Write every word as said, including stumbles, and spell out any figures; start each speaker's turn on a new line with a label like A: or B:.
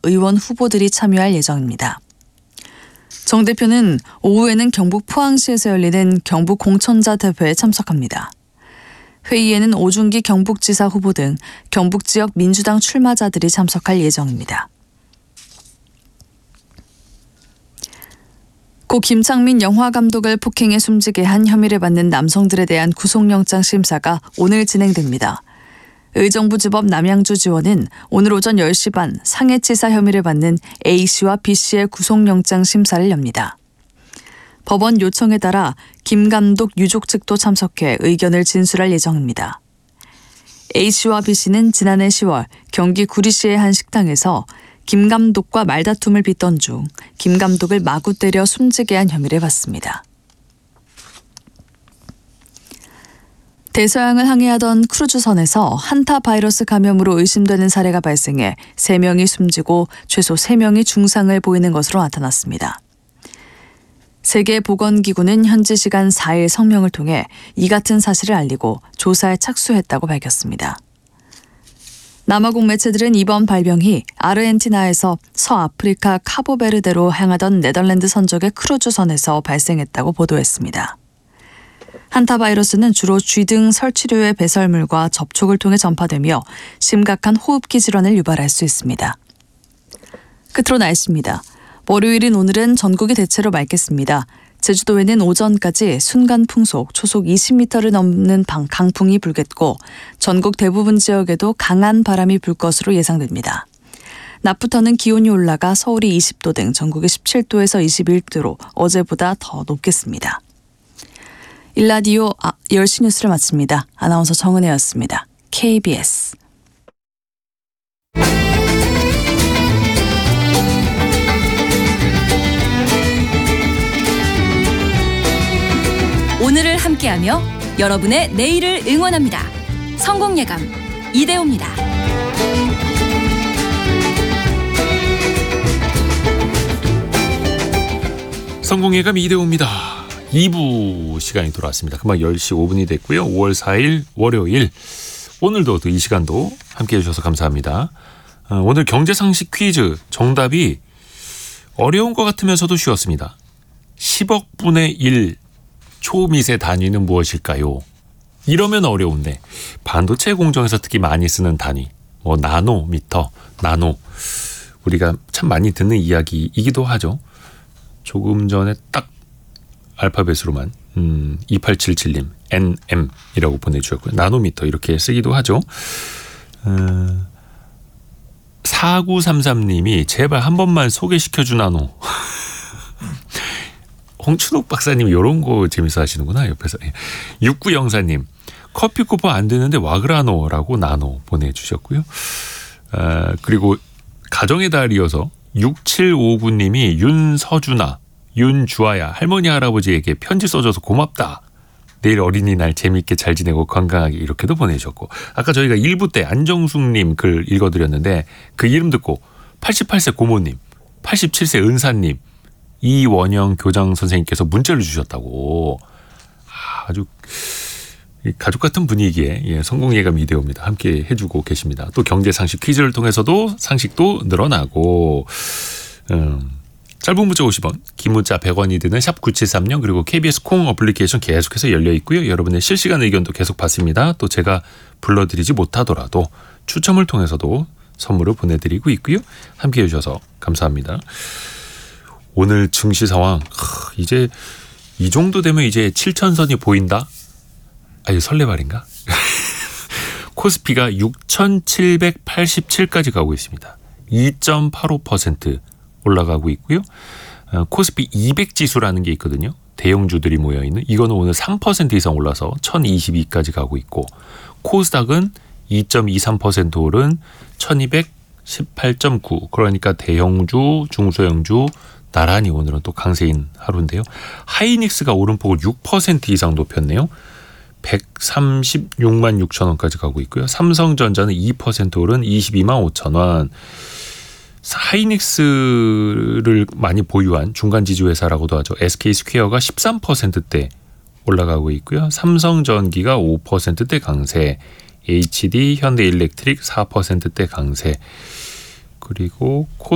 A: 의원 후보들이 참여할 예정입니다. 정 대표는 오후에는 경북 포항시에서 열리는 경북 공천자 대회에 참석합니다. 회의에는 오준기 경북지사 후보 등 경북 지역 민주당 출마자들이 참석할 예정입니다. 고 김창민 영화감독을 폭행해 숨지게 한 혐의를 받는 남성들에 대한 구속영장 심사가 오늘 진행됩니다. 의정부지법 남양주지원은 오늘 오전 열 시 반 상해치사 혐의를 받는 A씨와 B씨의 구속영장 심사를 엽니다. 법원 요청에 따라 김 감독 유족 측도 참석해 의견을 진술할 예정입니다. A씨와 B씨는 지난해 시월 경기 구리시의 한 식당에서 김 감독과 말다툼을 빚던 중 김 감독을 마구 때려 숨지게 한 혐의를 받습니다. 대서양을 항해하던 크루즈선에서 한타 바이러스 감염으로 의심되는 사례가 발생해 세 명이 숨지고 최소 세 명이 중상을 보이는 것으로 나타났습니다. 세계보건기구는 현지 시간 사 일 성명을 통해 이 같은 사실을 알리고 조사에 착수했다고 밝혔습니다. 남아공 매체들은 이번 발병이 아르헨티나에서 서아프리카 카보베르데로 향하던 네덜란드 선적의 크루즈선에서 발생했다고 보도했습니다. 한타 바이러스는 주로 쥐 등 설치류의 배설물과 접촉을 통해 전파되며 심각한 호흡기 질환을 유발할 수 있습니다. 끝으로 날씨입니다. 월요일인 오늘은 전국이 대체로 맑겠습니다. 제주도에는 오전까지 순간 풍속 초속 이십 미터를 넘는 강풍이 불겠고 전국 대부분 지역에도 강한 바람이 불 것으로 예상됩니다. 낮부터는 기온이 올라가 서울이 이십 도 등 전국이 십칠 도에서 이십일 도로 어제보다 더 높겠습니다. 일라디오 아, 열 시 뉴스를 마칩니다. 아나운서 정은혜였습니다. 케이비에스
B: 오늘을 함께하며 여러분의 내일을 응원합니다. 성공예감 이대호입니다.
C: 성공예감 이대호입니다. 이 부 시간이 돌아왔습니다. 금방 열 시 오 분이 됐고요. 오월 사일 월요일 오늘도 또 이 시간도 함께해 주셔서 감사합니다. 오늘 경제상식 퀴즈 정답이 어려운 것 같으면서도 쉬웠습니다. 십억 분의 일 초미세 단위는 무엇일까요? 이러면 어려운데 반도체 공정에서 특히 많이 쓰는 단위 뭐 나노미터, 나노 우리가 참 많이 듣는 이야기이기도 하죠. 조금 전에 딱 알파벳으로만 음, 이팔칠칠 님 엔엠이라고 보내주셨고요. 나노미터 이렇게 쓰기도 하죠. 어, 사구삼삼 님이 제발 한 번만 소개시켜주 나노. 홍춘옥 박사님 이런 거 재밌어 하시는구나 옆에서. 육구영사 님 커피 쿠폰 안 되는데 와그라노라고 나노 보내주셨고요. 아, 그리고 가정의 달이어서 육칠오구 님이 윤서준아 윤주아야 할머니 할아버지에게 편지 써줘서 고맙다. 내일 어린이날 재미있게 잘 지내고 건강하게 이렇게도 보내주셨고 아까 저희가 일 부 때 안정숙님 글 읽어드렸는데 그 이름 듣고 팔십팔 세 고모님 팔십칠 세 은사님 이원영 교장 선생님께서 문자를 주셨다고. 아주 가족 같은 분위기에 예, 성공예감 이대호입니다. 함께 해주고 계십니다. 또 경제상식 퀴즈를 통해서도 상식도 늘어나고 음, 짧은 문자 오십 원 긴 문자 백 원이 드는 샵 구칠삼 영 그리고 케이비에스 콩 어플리케이션 계속해서 열려 있고요. 여러분의 실시간 의견도 계속 받습니다. 또 제가 불러드리지 못하더라도 추첨을 통해서도 선물을 보내드리고 있고요. 함께 해주셔서 감사합니다. 오늘 증시 상황 이제 이 정도 되면 이제 칠천선이 보인다? 아 이거 설레발인가? 코스피가 육천칠백팔십칠까지 가고 있습니다. 이 점 팔오 퍼센트 올라가고 있고요. 코스피 이백 지수라는 게 있거든요. 대형주들이 모여있는 이거는 오늘 삼 퍼센트 이상 올라서 천이십이까지 가고 있고 코스닥은 이 점 이삼 퍼센트 오른 천이백십팔 점 구 그러니까 대형주 중소형주 나란히 오늘은 또 강세인 하루인데요. 하이닉스가 오름폭을 육 퍼센트 이상 높였네요. 백삼십육만 육천 원까지 가고 있고요. 삼성전자는 이 퍼센트 오른 이십이만 오천 원. 하이닉스를 많이 보유한 중간지주회사라고도 하죠. 에스케이스퀘어가 십삼 퍼센트대 올라가고 있고요. 삼성전기가 오 퍼센트대 강세, 에이치디, 현대일렉트릭 사 퍼센트대 강세, 그리고